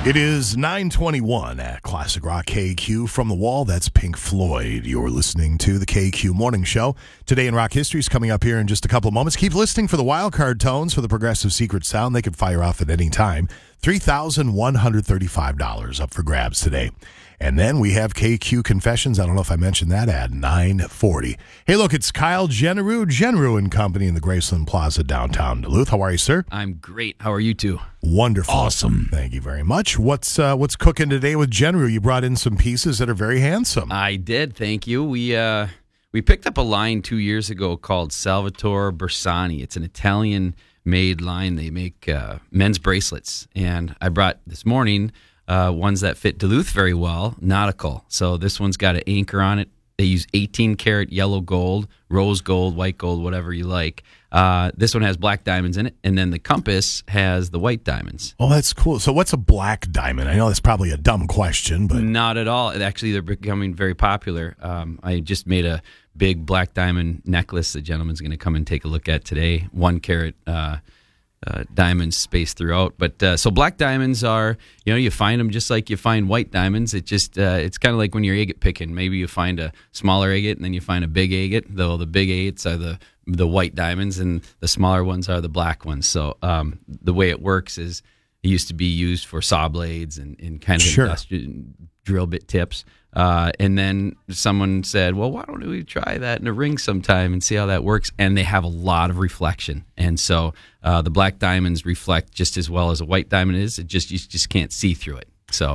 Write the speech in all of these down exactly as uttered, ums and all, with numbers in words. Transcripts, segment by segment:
It is nine twenty-one at Classic Rock K Q. From the Wall, that's Pink Floyd. You're listening to the K Q Morning Show. Today in Rock History is coming up here in just a couple of moments. Keep listening for the wild card tones for the Progressive Secret Sound. They can fire off at any time. three thousand one hundred thirty-five dollars up for grabs today. And then we have K Q Confessions. I don't know if I mentioned that at nine forty. Hey, look, it's Kyle Genereux, Genereux and Company in the Graceland Plaza downtown Duluth. How are you, sir? I'm great. How are you two? Wonderful. Awesome. Thank you very much. What's uh, what's cooking today with Genereux? You brought in some pieces that are very handsome. I did. Thank you. We uh, we picked up a line two years ago called Salvatore Bersani. It's an Italian-made line. They make uh, men's bracelets. And I brought this morning uh, ones that fit Duluth very well, nautical. So this one's got an anchor on it. They use eighteen karat yellow gold, rose gold, white gold, whatever you like. Uh, this one has black diamonds in it, and then the compass has the white diamonds. Oh, that's cool. So what's a black diamond? I know that's probably a dumb question, but... Not at all. Actually, they're becoming very popular. Um, I just made a big black diamond necklace the gentleman's going to come and take a look at today. One carat uh, uh, diamonds spaced throughout. But uh, so black diamonds are, you know, you find them just like you find white diamonds. It just uh, it's kind of like when you're agate picking. Maybe you find a smaller agate and then you find a big agate. Though the big agates are the the white diamonds and the smaller ones are the black ones. So um, the way it works is it used to be used for saw blades and, and kind of Sure. industrial drill bit tips. Uh, and then someone said, well, why don't we try that in a ring sometime and see how that works? And they have a lot of reflection. And so uh, the black diamonds reflect just as well as a white diamond is. It just you just can't see through it. So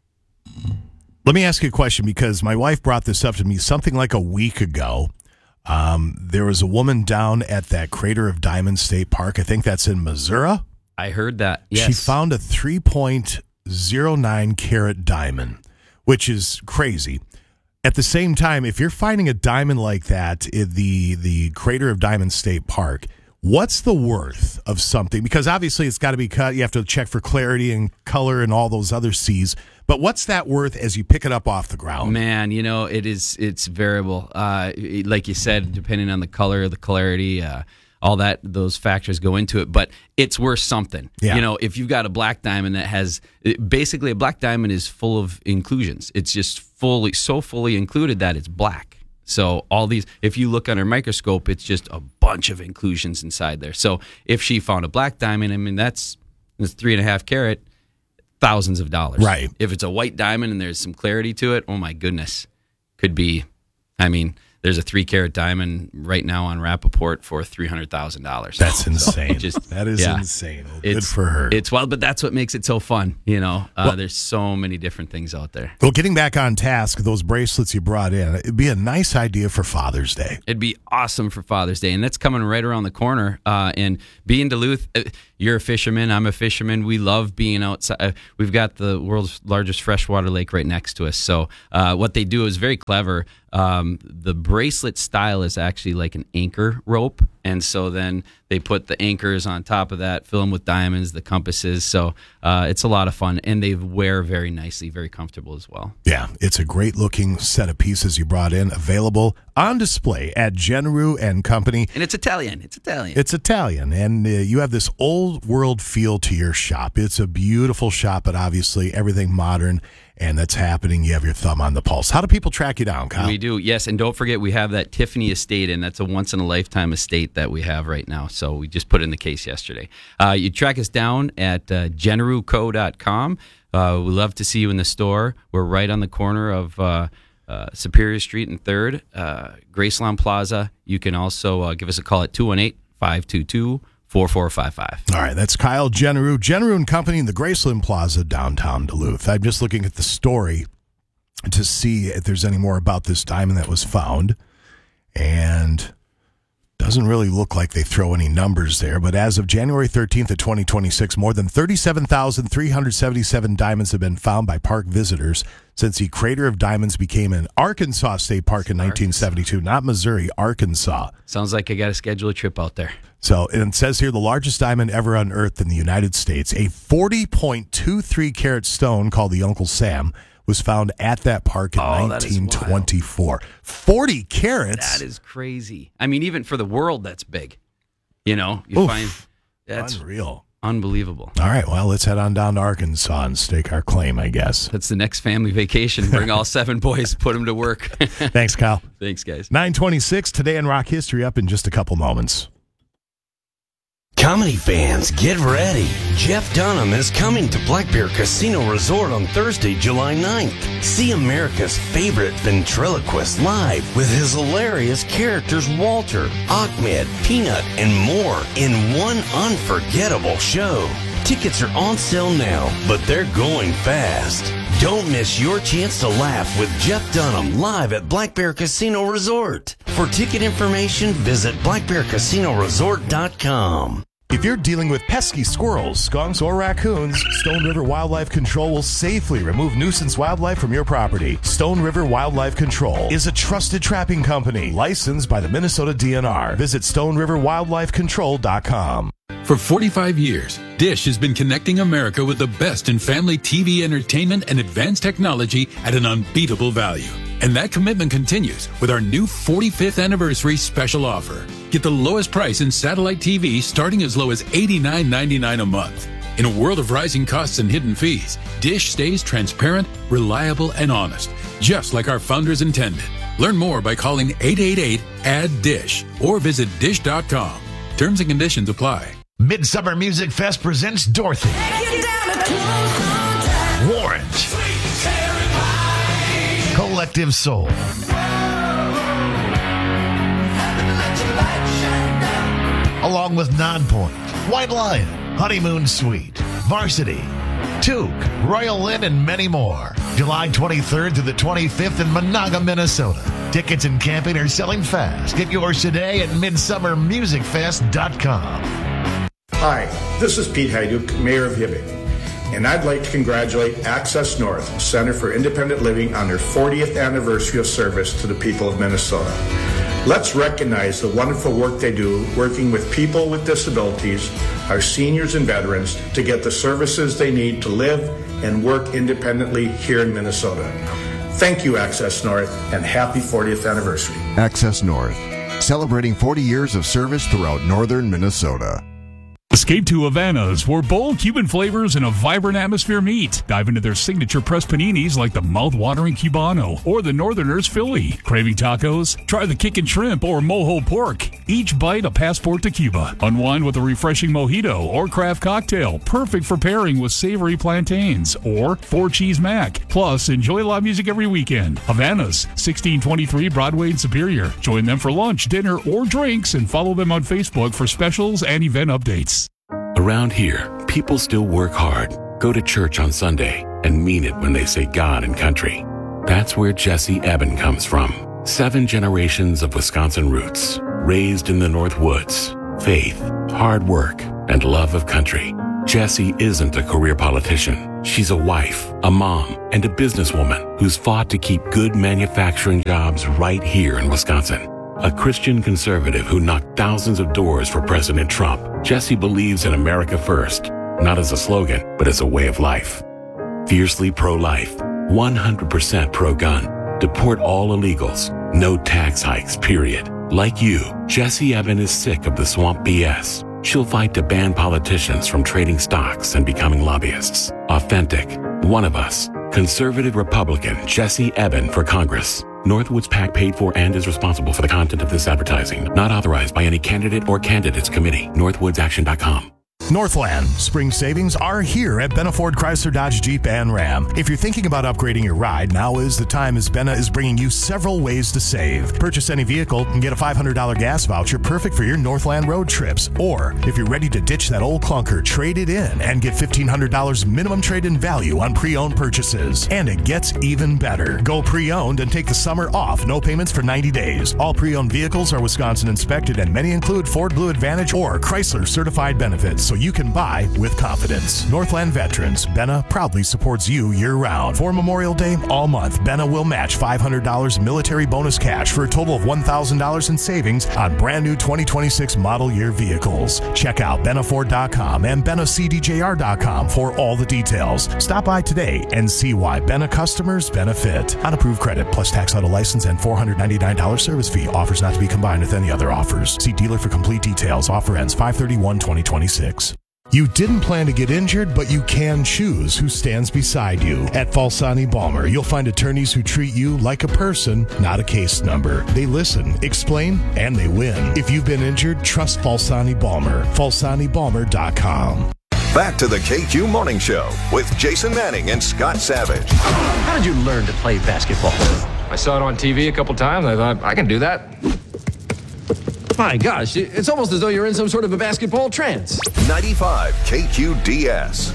Let me ask you a question, because my wife brought this up to me something like a week ago. Um, there was a woman down at that Crater of Diamonds State Park. I think that's in Missouri. I heard that. Yes. She found a three point oh nine carat diamond, which is crazy. At the same time, if you're finding a diamond like that in the, the Crater of Diamonds State Park, what's the worth of something? Because obviously it's got to be cut. You have to check for clarity and color and all those other C's. But what's that worth as you pick it up off the ground? Man, you know, it is, it's variable. Uh, like you said, depending on the color, the clarity, uh, all that, those factors go into it, but it's worth something. Yeah. You know, if you've got a black diamond that has, basically a black diamond is full of inclusions. It's just fully, so fully included that it's black. So all these, if you look under a microscope, it's just a bunch of inclusions inside there. So if she found a black diamond, I mean, that's, that's three and a half carat, thousands of dollars. Right. If it's a white diamond and there's some clarity to it, oh my goodness, could be, I mean, there's a three carat diamond right now on Rappaport for three hundred thousand dollars. That's insane. So just, that is yeah. insane. Well, good It's, for her. It's wild, but that's what makes it so fun. You know, uh, Well- there's so many different things out there. Well, getting back on task, those bracelets you brought in, it'd be a nice idea for Father's Day. It'd be awesome for Father's Day, and that's coming right around the corner. Uh, and being Duluth, uh, you're a fisherman, I'm a fisherman. We love being outside. Uh, we've got the world's largest freshwater lake right next to us. So uh, what they do is very clever. Um, the bracelet style is actually like an anchor rope, and so then they put the anchors on top of that, fill them with diamonds, the compasses. So uh, it's a lot of fun, and they wear very nicely, very comfortable as well. Yeah, it's a great-looking set of pieces you brought in, available on display at Genereux and Company. And it's Italian. It's Italian. It's Italian, and uh, you have this old-world feel to your shop. It's a beautiful shop, but obviously everything modern, and that's happening. You have your thumb on the pulse. How do people track you down, Kyle? We do, yes. And don't forget, we have that Tiffany estate, and that's a once-in-a-lifetime estate that we have right now. So we just put in the case yesterday. Uh, you track us down at uh, genereux co dot com. Uh, we love to see you in the store. We're right on the corner of uh, uh, Superior Street and third, uh, Graceland Plaza. You can also uh, give us a call at two one eight, five two two, four four five five. All right, that's Kyle Genereux, Genereux and Company in the Graceland Plaza, downtown Duluth. I'm just looking at the story to see if there's any more about this diamond that was found, and doesn't really look like they throw any numbers there, but as of January thirteenth of twenty twenty-six, more than thirty-seven thousand three hundred seventy-seven diamonds have been found by park visitors since the Crater of Diamonds became an Arkansas State Park in nineteen seventy-two, not Missouri, Arkansas. Sounds like I got to schedule a trip out there. So, and it says here, the largest diamond ever unearthed in the United States, a forty point two three carat stone called the Uncle Sam, was found at that park in Oh, that is nineteen twenty-four. forty carats? That is crazy. I mean, even for the world, that's big. You know, you Oof. find that's Unreal. unbelievable. All right, well, let's head on down to Arkansas and stake our claim, I guess. That's the next family vacation. Bring all seven boys, put them to work. Thanks, Kyle. Thanks, guys. nine twenty-six, Today in Rock History, up in just a couple moments. Comedy fans, get ready. Jeff Dunham is coming to Black Bear Casino Resort on Thursday, July ninth. See America's favorite ventriloquist live with his hilarious characters Walter, Ahmed, Peanut, and more in one unforgettable show. Tickets are on sale now, but they're going fast. Don't miss your chance to laugh with Jeff Dunham live at Black Bear Casino Resort. For ticket information, visit black bear casino resort dot com. If you're dealing with pesky squirrels, skunks, or raccoons, Stone River Wildlife Control will safely remove nuisance wildlife from your property. Stone River Wildlife Control is a trusted trapping company licensed by the Minnesota D N R. Visit stone river wildlife control dot com. For forty-five years, Dish has been connecting America with the best in family T V entertainment and advanced technology at an unbeatable value. And that commitment continues with our new forty-fifth anniversary special offer. Get the lowest price in satellite T V starting as low as eighty-nine ninety-nine a month. In a world of rising costs and hidden fees, Dish stays transparent, reliable, and honest, just like our founders intended. Learn more by calling eight eight eight, A D D I S H or visit dish dot com. Terms and conditions apply. Midsummer Music Fest presents Dorothy, Warrant, Collective Soul, along with Nonpoint, White Lion, Honeymoon Suite, Varsity, Toque, Royal Inn, and many more. July twenty-third through the twenty-fifth in Monaga, Minnesota. Tickets and camping are selling fast. Get yours today at midsummer music fest dot com. Hi, this is Pete Hajduk, Mayor of Hibbing, and I'd like to congratulate Access North, Center for Independent Living, on their fortieth anniversary of service to the people of Minnesota. Let's recognize the wonderful work they do working with people with disabilities, our seniors and veterans, to get the services they need to live and work independently here in Minnesota. Thank you, Access North, and happy fortieth anniversary. Access North, celebrating forty years of service throughout northern Minnesota. Escape to Havana's, where bold Cuban flavors and a vibrant atmosphere meet. Dive into their signature pressed paninis like the mouth-watering Cubano or the Northerners Philly. Craving tacos? Try the Kickin' Shrimp or Mojo Pork. Each bite a passport to Cuba. Unwind with a refreshing mojito or craft cocktail, perfect for pairing with savory plantains or four cheese mac. Plus, enjoy live music every weekend. Havana's, sixteen twenty-three Broadway in Superior. Join them for lunch, dinner, or drinks, and follow them on Facebook for specials and event updates. Around here, people still work hard, go to church on Sunday, and mean it when they say God and country. That's where Jesse Eben comes from. Seven generations of Wisconsin roots, raised in the North Woods. Faith, hard work, and love of country. Jessie isn't a career politician. She's a wife, a mom, and a businesswoman who's fought to keep good manufacturing jobs right here in Wisconsin. A Christian conservative who knocked thousands of doors for President Trump, Jessie believes in America first, not as a slogan, but as a way of life. Fiercely pro-life, one hundred percent pro-gun, deport all illegals, no tax hikes, period. Like you, Jessie Eben is sick of the swamp B S. She'll fight to ban politicians from trading stocks and becoming lobbyists. Authentic, one of us, conservative Republican Jessie Eben for Congress. Northwoods PAC paid for and is responsible for the content of this advertising. Not authorized by any candidate or candidates committee. northwoods action dot com. Northland spring savings are here at Benna Ford Chrysler Dodge Jeep and Ram. If you're thinking about upgrading your ride, now is the time, as Benna is bringing you several ways to save. Purchase any vehicle and get a five hundred dollars gas voucher perfect for your Northland road trips. Or if you're ready to ditch that old clunker, trade it in and get fifteen hundred dollars minimum trade-in value on pre-owned purchases. And it gets even better. Go pre-owned and take the summer off. No payments for ninety days. All pre-owned vehicles are Wisconsin inspected, and many include Ford Blue Advantage or Chrysler certified benefits, so you can buy with confidence. Northland veterans, Benna proudly supports you year-round. For Memorial Day, all month, Benna will match five hundred dollars military bonus cash for a total of one thousand dollars in savings on brand new twenty twenty-six model year vehicles. Check out benna ford dot com and benna c d j r dot com for all the details. Stop by today and see why Benna customers benefit. On approved credit plus tax auto license and four hundred ninety-nine dollars service fee. Offers not to be combined with any other offers. See dealer for complete details. Offer ends five thirty-one twenty twenty-six. You didn't plan to get injured, but you can choose who stands beside you. At Falsani Balmer, you'll find attorneys who treat you like a person, not a case number. They listen, explain, and they win. If you've been injured, trust Falsani Balmer. Falsani Balmer dot com. Back to the K Q Morning Show with Jason Manning and Scott Savage. How did you learn to play basketball? I saw it on T V a couple times. I thought, I can do that. My gosh, it's almost as though you're in some sort of a basketball trance. ninety-five K Q D S.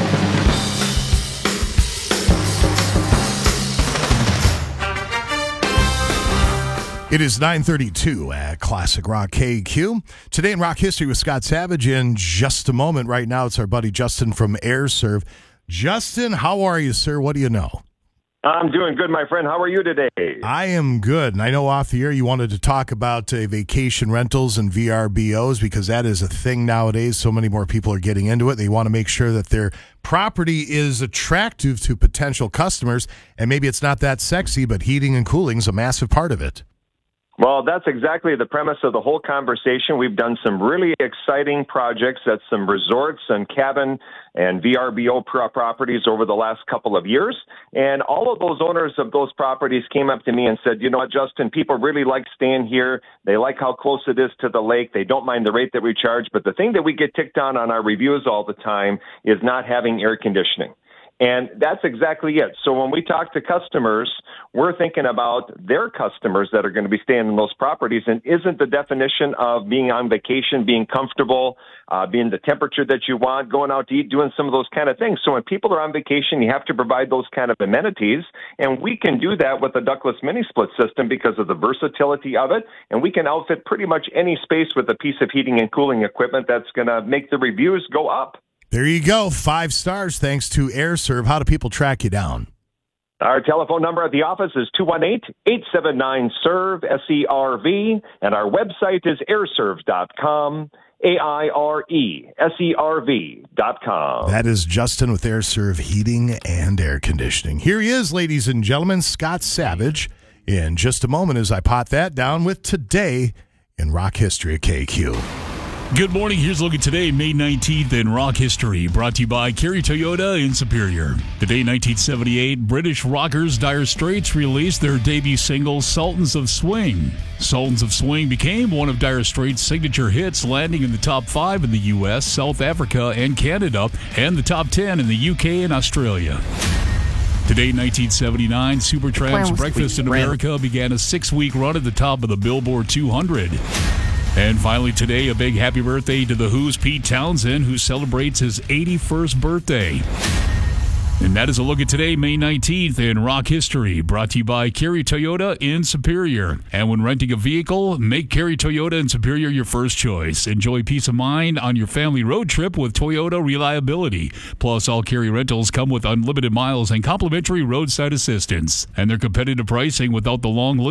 It is nine thirty-two at Classic Rock K Q. Today in Rock History with Scott Savage. In just a moment, right now, it's our buddy Justin from AirServe. Justin, how are you, sir? What do you know? I'm doing good, my friend. How are you today? I am good. And I know off the air you wanted to talk about uh, vacation rentals and V R B Os because that is a thing nowadays. So many more people are getting into it. They want to make sure that their property is attractive to potential customers. And maybe it's not that sexy, but heating and cooling is a massive part of it. Well, that's exactly the premise of the whole conversation. We've done some really exciting projects at some resorts and cabin and V R B O pro- properties over the last couple of years. And all of those owners of those properties came up to me and said, you know what, Justin, people really like staying here. They like how close it is to the lake. They don't mind the rate that we charge. But the thing that we get ticked on on our reviews all the time is not having air conditioning. And that's exactly it. So when we talk to customers, we're thinking about their customers that are going to be staying in those properties. And isn't the definition of being on vacation, being comfortable, uh, being the temperature that you want, going out to eat, doing some of those kind of things? So when people are on vacation, you have to provide those kind of amenities. And we can do that with the ductless mini split system because of the versatility of it. And we can outfit pretty much any space with a piece of heating and cooling equipment that's going to make the reviews go up. There you go. Five stars thanks to AirServe. How do people track you down? Our telephone number at the office is two one eight, eight seven nine, S E R V, S E R V, and our website is airserve dot com, A I R E S E R V dot com. That is Justin with AirServe Heating and Air Conditioning. Here he is, ladies and gentlemen, Scott Savage. In just a moment as I pot that down with Today in Rock History at K Q. Good morning. Here's a look at today, May nineteenth in rock history, brought to you by Kerry Toyota in Superior. Today, nineteen seventy-eight, British rockers Dire Straits released their debut single, Sultans of Swing. Sultans of Swing became one of Dire Straits' signature hits, landing in the top five in the U S, South Africa, and Canada, and the top ten in the U K and Australia. Today, nineteen seventy-nine, Supertramp's Breakfast in America began a six-week run at the top of the Billboard two hundred. And finally today, a big happy birthday to The Who's Pete Townsend, who celebrates his eighty-first birthday. And that is a look at today, May nineteenth in rock history, brought to you by Kerry Toyota in Superior. And when renting a vehicle, make Kerry Toyota in Superior your first choice. Enjoy peace of mind on your family road trip with Toyota reliability. Plus, all Kerry rentals come with unlimited miles and complimentary roadside assistance. And their competitive pricing without the long list